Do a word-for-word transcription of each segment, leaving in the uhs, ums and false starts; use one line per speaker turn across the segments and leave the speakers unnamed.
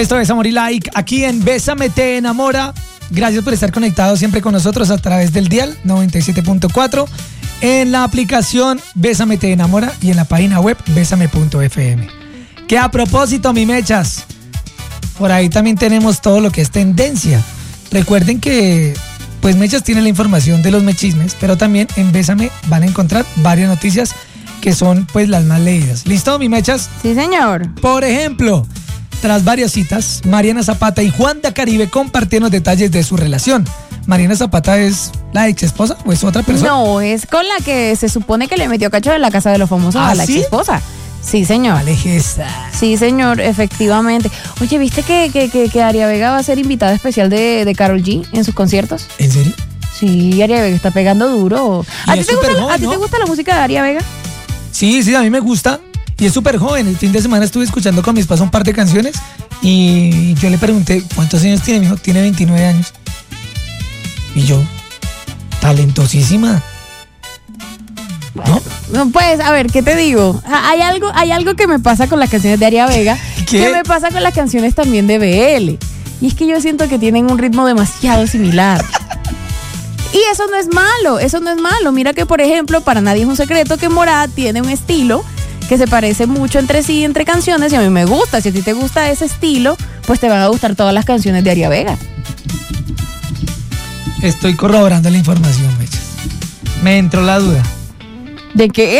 Esto es Amor y Like, aquí en Bésame Te Enamora. Gracias por estar conectados siempre con nosotros a través del dial noventa y siete punto cuatro, en la aplicación Bésame Te Enamora y en la página web bésame punto efe eme. Que a propósito, mi mechas, por ahí también tenemos todo lo que es tendencia. Recuerden que pues Mechas tiene la información de los mechismes, pero también en Bésame van a encontrar varias noticias que son pues las más leídas. ¿Listo, mi Mechas?
Sí, señor.
Por ejemplo, tras varias citas, Mariana Zapata y Juan da Caribe compartieron detalles de su relación. ¿Mariana Zapata es la ex esposa o es otra persona?
No, es con la que se supone que le metió cacho de la casa de los famosos
¿Ah,
a la
sí?
ex esposa. Sí, señor.
Alejesa.
Sí, señor, efectivamente. Oye, ¿viste que, que, que, que Aria Vega va a ser invitada especial de, de Karol G en sus conciertos?
¿En serio?
Sí, Aria Vega está pegando duro. ¿A,
Y
ti
es
te, gusta,
súper
¿A
joven,
ti
¿no?
te gusta la música de Aria Vega?
Sí, sí, a mí me gusta. Y es súper joven. El fin de semana estuve escuchando con mi esposa un par de canciones y yo le pregunté, ¿cuántos años tiene? Me dijo, tiene veintinueve años. Y yo, talentosísima. ¿No?
No, pues, a ver, ¿qué te digo? Ah, Hay algo, hay algo que me pasa con las canciones de Aria Vega,
¿Qué?
que me pasa con las canciones también de B L. Y es que yo siento que tienen un ritmo demasiado similar. Y eso no es malo, eso no es malo. Mira que, por ejemplo, para nadie es un secreto que Morat tiene un estilo que se parece mucho entre sí, entre canciones, y a mí me gusta. Si a ti te gusta ese estilo, pues te van a gustar todas las canciones de Aria Vega.
Estoy corroborando la información, Mechas. Me entró la duda.
¿De qué?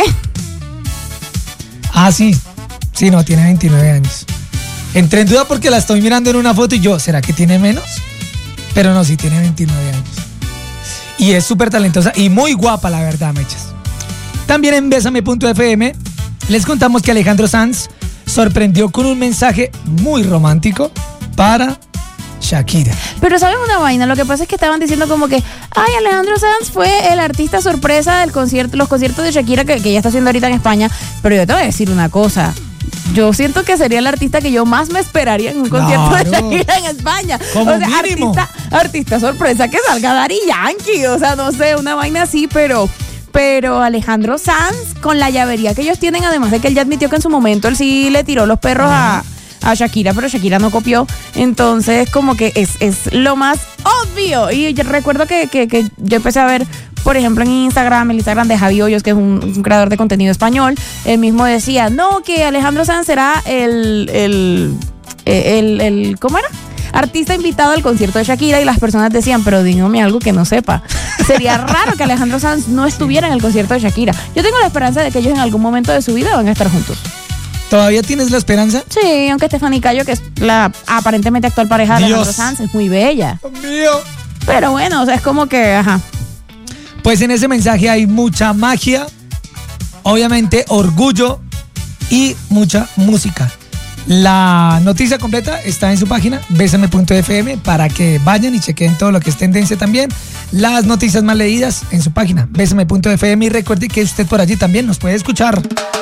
Ah, sí. Sí, no, tiene veintinueve años. Entré en duda porque la estoy mirando en una foto y yo, ¿será que tiene menos? Pero no, sí tiene veintinueve años. Y es súper talentosa y muy guapa, la verdad, Mechas. También en bésame punto efe eme les contamos que Alejandro Sanz sorprendió con un mensaje muy romántico para Shakira.
Pero ¿sabes una vaina? Lo que pasa es que estaban diciendo como que, ay, Alejandro Sanz fue el artista sorpresa del concierto, los conciertos de Shakira que, que ella está haciendo ahorita en España. Pero yo te voy a decir una cosa. Yo siento que sería el artista que yo más me esperaría en un concierto
Claro.
de Shakira en España.
Como
o sea,
mínimo.
artista, artista sorpresa que salga Daddy Yankee. O sea, no sé, una vaina así, pero... Pero Alejandro Sanz, con la llavería que ellos tienen, además de que él ya admitió que en su momento él sí le tiró los perros a, a Shakira, pero Shakira no copió. Entonces, como que es, es lo más obvio. Y yo recuerdo que, que, que yo empecé a ver, por ejemplo, en Instagram, el Instagram de Javi Hoyos, que es un, un creador de contenido español, él mismo decía, no, que Alejandro Sanz será el, el, el, el, el ¿cómo era? Artista invitado al concierto de Shakira, y las personas decían, pero dígame algo que no sepa. Sería raro que Alejandro Sanz no estuviera en el concierto de Shakira. Yo tengo la esperanza de que ellos en algún momento de su vida van a estar juntos.
¿Todavía tienes la esperanza?
Sí, aunque Stephanie Cayo, que es la aparentemente actual pareja de
Dios.
Alejandro Sanz, es muy bella.
Dios mío.
Pero bueno, o sea, es como que, ajá.
Pues en ese mensaje hay mucha magia, obviamente orgullo y mucha música. La noticia completa está en su página bésame punto efe eme para que vayan y chequen todo lo que es tendencia también. Las noticias más leídas en su página bésame punto efe eme, y recuerde que usted por allí también nos puede escuchar.